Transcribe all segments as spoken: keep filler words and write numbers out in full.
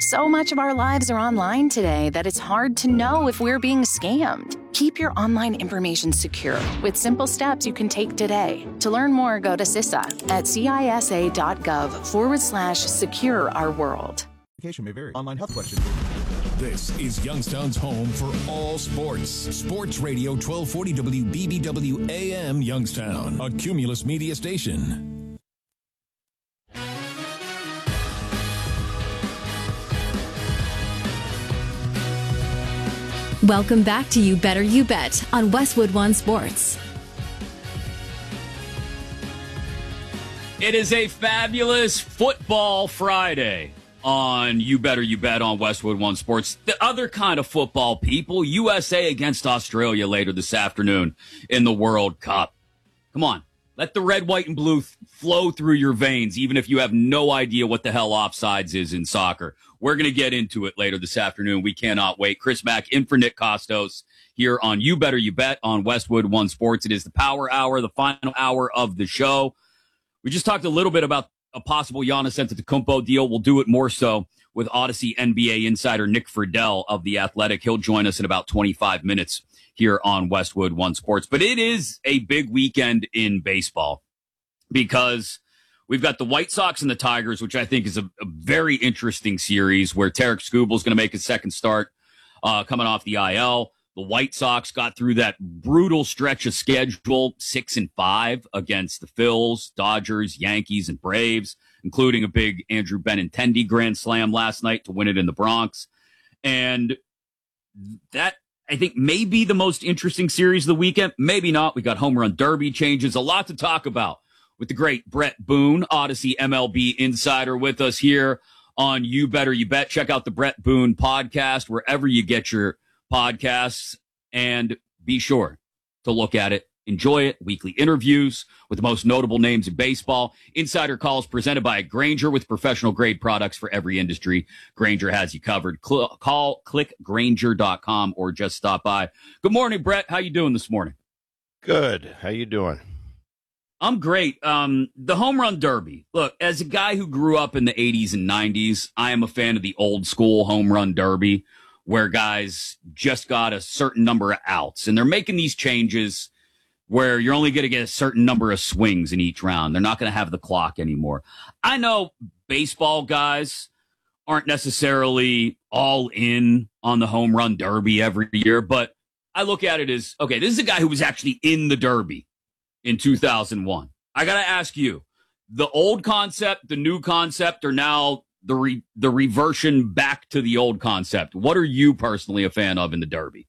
So much of our lives are online today that it's hard to know if we're being scammed. Keep your online information secure with simple steps you can take today. To learn more, go to C I S A at cisa.gov forward slash secure our world. May vary. Online health questions. This is Youngstown's home for all sports. Sports Radio twelve forty W B B W A M Youngstown, a Cumulus media station. Welcome back to You Better You Bet on Westwood One Sports. It is a fabulous football Friday on You Better You Bet on Westwood One Sports. The other kind of football, people, U S A against Australia later this afternoon in the World Cup. Come on, let the red, white, and blue th- flow through your veins, even if you have no idea what the hell offsides is in soccer. We're going to get into it later this afternoon. We cannot wait. Chris Mack in for Nick Costos here on You Better You Bet on Westwood One Sports. It is the power hour, the final hour of the show. We just talked a little bit about a possible Giannis Antetokounmpo deal. We'll do it more so with Odyssey N B A insider Nick Friedel of The Athletic. He'll join us in about twenty-five minutes here on Westwood One Sports. But it is a big weekend in baseball because we've got the White Sox and the Tigers, which I think is a, a very interesting series where Tarek Skubal is going to make his second start uh, coming off the I L. The White Sox got through that brutal stretch of schedule, six and five against the Phils, Dodgers, Yankees, and Braves, including a big Andrew Benintendi grand slam last night to win it in the Bronx. And that, I think, may be the most interesting series of the weekend. Maybe not. We got home run derby changes. A lot to talk about with the great Brett Boone, Odyssey M L B insider, with us here on You Better You Bet. Check out the Brett Boone podcast wherever you get your podcasts, and be sure to look at it, enjoy it. Weekly interviews with the most notable names in baseball. Insider calls presented by Grainger with professional grade products for every industry. Grainger has you covered. Cl- call click grainger dot com or just stop by. Good morning, Brett. How you doing this morning? Good. How you doing? I'm great. Um, the home run derby. Look, as a guy who grew up in the eighties and nineties, I am a fan of the old school home run derby, where guys just got a certain number of outs. And they're making these changes where you're only going to get a certain number of swings in each round. They're not going to have the clock anymore. I know baseball guys aren't necessarily all in on the home run derby every year, but I look at it as, okay, this is a guy who was actually in the derby in two thousand one. I got to ask you, the old concept, the new concept are now the re, the reversion back to the old concept. What are you personally a fan of in the Derby?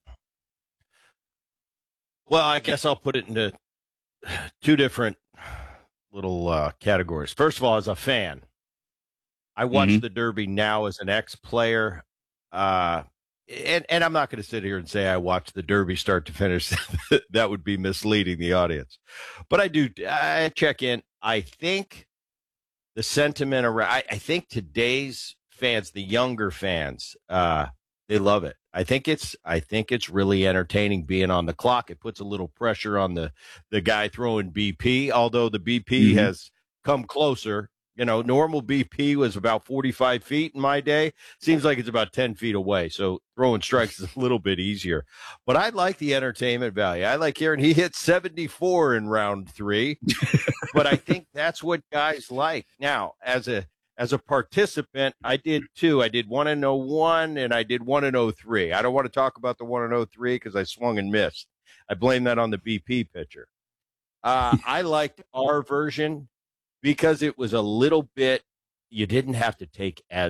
Well, I guess I'll put it into two different little uh, categories. First of all, as a fan, I watch mm-hmm. the Derby now as an ex-player. Uh, and, and I'm not going to sit here and say I watch the Derby start to finish. That would be misleading the audience. But I do. I check in. I think the sentiment around, I, I think today's fans, the younger fans, uh, they love it. I think it's, I think it's really entertaining being on the clock. It puts a little pressure on the, the guy throwing B P, although the B P mm-hmm. has come closer. You know, normal B P was about forty-five feet in my day. Seems like it's about ten feet away. So throwing strikes is a little bit easier. But I like the entertainment value. I like hearing he hit seventy-four in round three. But I think that's what guys like. Now, as a as a participant, I did two. I did one and oh one, and I did one and oh three. I don't want to talk about the one and oh three because I swung and missed. I blame that on the B P pitcher. Uh, I liked our version because it was a little bit, you didn't have to take as